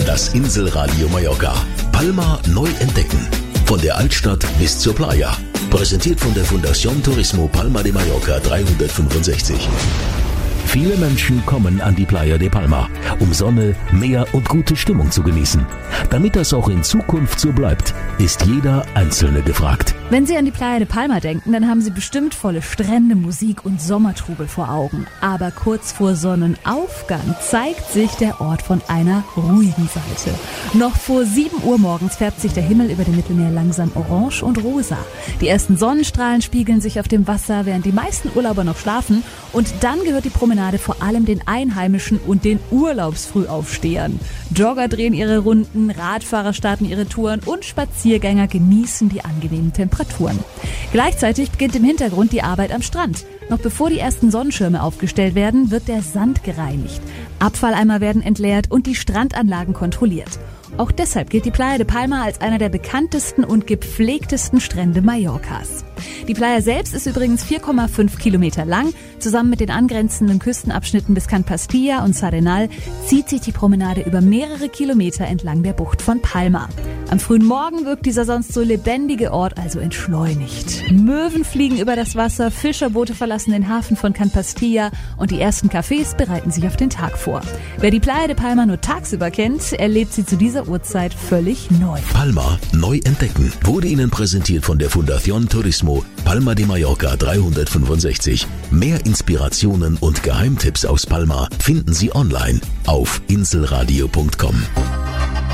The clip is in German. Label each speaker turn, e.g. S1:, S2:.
S1: Das Inselradio Mallorca. Palma neu entdecken. Von der Altstadt bis zur Playa. Präsentiert von der Fundación Turismo Palma de Mallorca 365. Viele Menschen kommen an die Playa de Palma, um Sonne, Meer und gute Stimmung zu genießen. Damit das auch in Zukunft so bleibt, ist jeder Einzelne gefragt.
S2: Wenn Sie an die Playa de Palma denken, dann haben Sie bestimmt volle Strände, Musik und Sommertrubel vor Augen. Aber kurz vor Sonnenaufgang zeigt sich der Ort von einer ruhigen Seite. Noch vor 7 Uhr morgens färbt sich der Himmel über dem Mittelmeer langsam orange und rosa. Die ersten Sonnenstrahlen spiegeln sich auf dem Wasser, während die meisten Urlauber noch schlafen. Und dann gehört die Promenade vor allem den Einheimischen und den Urlaubsfrühaufstehern. Jogger drehen ihre Runden, Radfahrer starten ihre Touren und Spaziergänger genießen die angenehmen Temperaturen. Gleichzeitig beginnt im Hintergrund die Arbeit am Strand. Noch bevor die ersten Sonnenschirme aufgestellt werden, wird der Sand gereinigt. Abfalleimer werden entleert und die Strandanlagen kontrolliert. Auch deshalb gilt die Playa de Palma als einer der bekanntesten und gepflegtesten Strände Mallorcas. Die Playa selbst ist übrigens 4,5 Kilometer lang. Zusammen mit den angrenzenden Küstenabschnitten bis Can Pastilla und S'Arenal zieht sich die Promenade über mehrere Kilometer entlang der Bucht von Palma. Am frühen Morgen wirkt dieser sonst so lebendige Ort also entschleunigt. Möwen fliegen über das Wasser, Fischerboote verlassen den Hafen von Can Pastilla und die ersten Cafés bereiten sich auf den Tag vor. Wer die Playa de Palma nur tagsüber kennt, erlebt sie zu dieser Uhrzeit völlig neu.
S1: Palma neu entdecken wurde Ihnen präsentiert von der Fundación Turismo Palma de Mallorca 365. Mehr Inspirationen und Geheimtipps aus Palma finden Sie online auf inselradio.com.